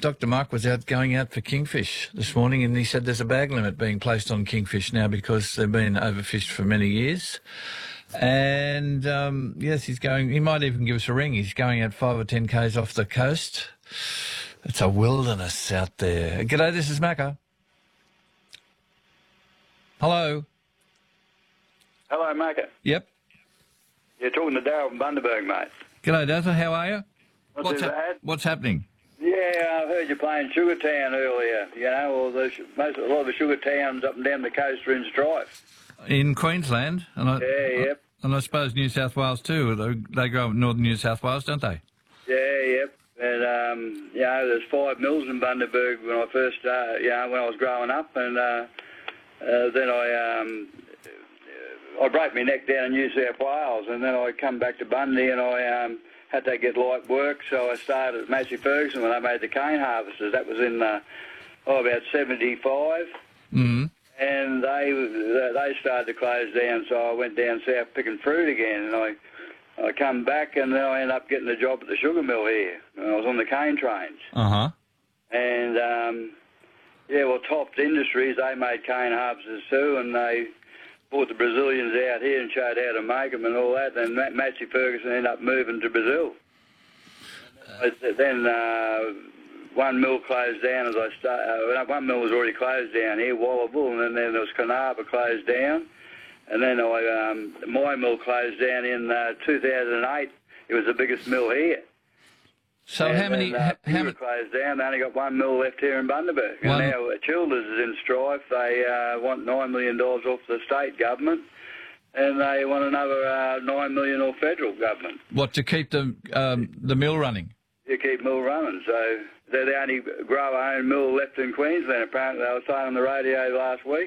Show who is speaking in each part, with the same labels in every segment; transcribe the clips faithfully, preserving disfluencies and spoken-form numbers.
Speaker 1: Doctor Mark was out going out for kingfish this morning, and he said there's a bag limit being placed on kingfish now because they've been overfished for many years. And, um, yes, he's going... He might even give us a ring. He's going out five or ten k's off the coast. It's a wilderness out there. G'day, this is Macca. Hello.
Speaker 2: Hello, Macca.
Speaker 1: Yep.
Speaker 2: You're talking to Darryl from Bundaberg, mate.
Speaker 1: G'day, Dazzle. How are you?
Speaker 2: Not
Speaker 1: What's,
Speaker 2: too
Speaker 1: ha-
Speaker 2: bad.
Speaker 1: what's happening?
Speaker 2: Yeah, I heard you playing Sugartown earlier. You know, all the, most, a lot of the sugar towns up and down the coast are in strife.
Speaker 1: In Queensland? And I,
Speaker 2: Yeah, yep.
Speaker 1: And I suppose New South Wales too. They, they grow up in northern New South Wales, don't they?
Speaker 2: Yeah, yep. And, um, you know, there's five mills in Bundaberg when I first started, you know, when I was growing up. And uh, uh, then I... Um, I broke my neck down in New South Wales, and then I come back to Bundy, and I um, had to get light work, so I started at Massey Ferguson when they made the cane harvesters. That was in uh, oh, about seventy-five,
Speaker 1: Mm-hmm.
Speaker 2: and they they started to close down, so I went down south picking fruit again, and I I come back, and then I ended up getting a job at the sugar mill here. And I was on the cane trains,
Speaker 1: Uh-huh.
Speaker 2: and um, yeah, well, Toft Industries, they made cane harvesters too, and they brought the Brazilians out here and showed how to make them and all that. Then Massey Ferguson ended up moving to Brazil. Uh, then uh, one mill closed down as I started. Uh, one mill was already closed down here, Wallable, and then, then there was Carnarvon closed down. And then I, um, my mill closed down in uh, two thousand eight. It was the biggest mill here.
Speaker 1: So
Speaker 2: and
Speaker 1: how many...
Speaker 2: Then, uh,
Speaker 1: how, how
Speaker 2: many closed down. They only got one mill left here in Bundaberg. And
Speaker 1: One-
Speaker 2: now uh, Childers is in strife. They uh, want nine million dollars off the state government, and they want another uh, nine million dollars off federal government.
Speaker 1: What, to keep the um, the mill running?
Speaker 2: You keep mill running. So they're the only grower-owned mill left in Queensland. Apparently, they were saying on the radio last week.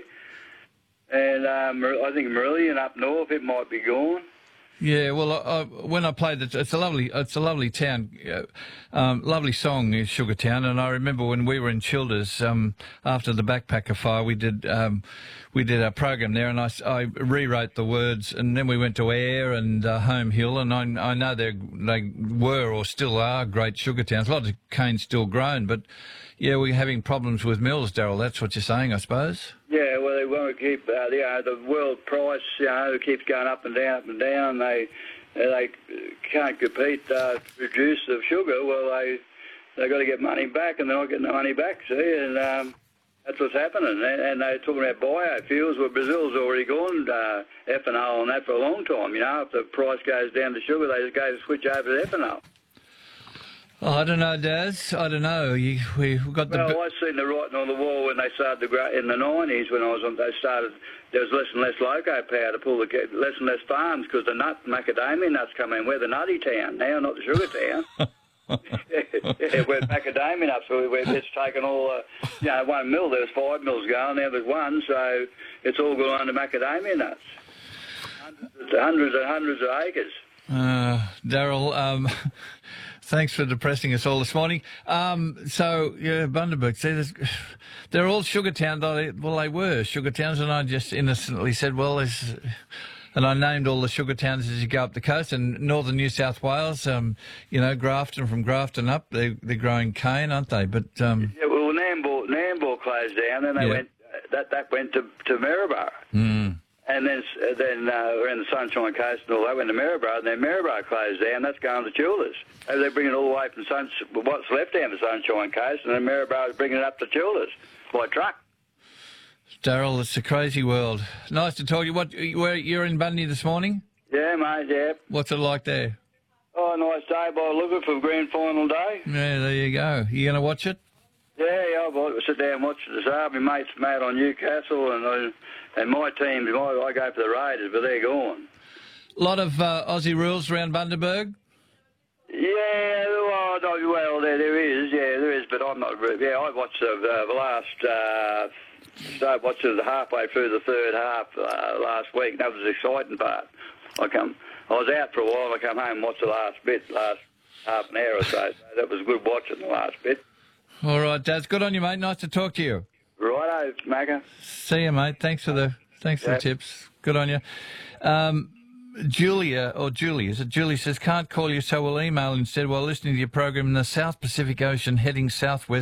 Speaker 2: And um, I think Marillion up north, it might be gone.
Speaker 1: Yeah, well, I, I, when I played it, it's a lovely, it's a lovely town, uh, um, lovely song is Sugartown, and I remember when we were in Childers um, after the Backpacker Fire, we did um, we did a program there, and I, I rewrote the words, and then we went to Ayr and uh, Home Hill, and I, I know they they were or still are great sugar towns. A lot of cane still grown, but yeah, we're having problems with mills, Darryl. That's what you're saying, I suppose.
Speaker 2: Yeah, well, they want to keep, uh, you know, the world price, you know, keeps going up and down, up and down. They they can't compete uh, to produce the sugar. Well, they they got to get money back, and they're not getting the money back. See, and um, that's what's happening. And, and they're talking about biofuels. Well, Brazil's already gone uh, ethanol and that for a long time. You know, if the price goes down to sugar, they just go to switch over to ethanol.
Speaker 1: Oh, I don't know, Daz. I don't know. You, we, we've got the...
Speaker 2: Well, I seen the writing on the wall when they started to grow in the nineties. When I was on, they started. There was less and less loco power to pull the less and less farms because the nut macadamia nuts come in. We're the nutty town now, not the sugar town. Yeah, we're macadamia nuts. So we're, it's taken all. Uh, you know, one mill. There was five mills going. Now there's one, so it's all gone under macadamia nuts. Hundreds, hundreds and hundreds of acres.
Speaker 1: Uh, Darryl, um, thanks for depressing us all this morning. Um, so, yeah, Bundaberg, see, there's, they're all sugar towns. Well, they were sugar towns, and I just innocently said, well, there's... And I named all the sugar towns as you go up the coast, and northern New South Wales, um, you know, Grafton, from Grafton up, they, they're growing cane, aren't they? But um,
Speaker 2: yeah, well, Nambour, Nambour closed down, and they
Speaker 1: yeah.
Speaker 2: went. That that went to to Maryborough.
Speaker 1: Mm.
Speaker 2: And then then uh, around the Sunshine Coast and all that went to Maryborough, and then Maryborough closed down. That's going to Childers. And they're bringing it all the way from Sun, what's left down the Sunshine Coast, and then Maryborough is bringing it up to Childers by truck.
Speaker 1: Darryl, it's a crazy world. Nice to talk to you. What, where, you're in Bundy this morning?
Speaker 2: Yeah, mate, yeah.
Speaker 1: What's it like there?
Speaker 2: Oh, nice day by the look of it for grand final day.
Speaker 1: Yeah, there you go. You going to watch it?
Speaker 2: Yeah, yeah, I'll sit down and watch it this afternoon. My mate's mate on Newcastle, and I, and my team, my, I go for the Raiders, but they're gone.
Speaker 1: A lot of uh, Aussie rules around Bundaberg?
Speaker 2: Yeah, well, no, well there, there is, yeah, there is, but I'm not, yeah, I watched the, uh, the last, uh, started watching the halfway through the third half uh, last week. That was the exciting part. I come, I was out for a while, I come home and watched the last bit, last half an hour or so, so that was good watching the last bit.
Speaker 1: All right, Daz. Good on you, mate. Nice to talk to you.
Speaker 2: Righto, Macca.
Speaker 1: See you, mate. Thanks for the thanks for
Speaker 2: Yep.
Speaker 1: the tips. Good on you. Um, Julia, or Julie, is it? Julie says, can't call you, so we'll email instead while listening to your program in the South Pacific Ocean heading southwest.